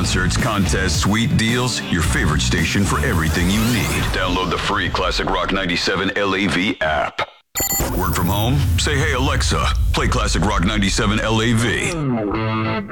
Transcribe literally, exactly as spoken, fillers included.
Concerts, contests, sweet deals, your favorite station for everything you need. Download the free Classic Rock ninety-seven L A V app. Work from home? Say, hey, Alexa, play Classic Rock ninety-seven L A V.